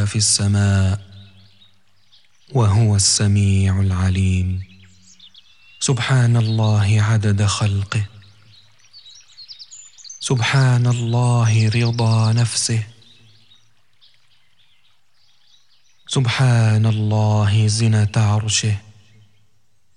في السماء وهو السميع العليم. سبحان الله عدد خلقه، سبحان الله رضا نفسه، سبحان الله زنة عرشه،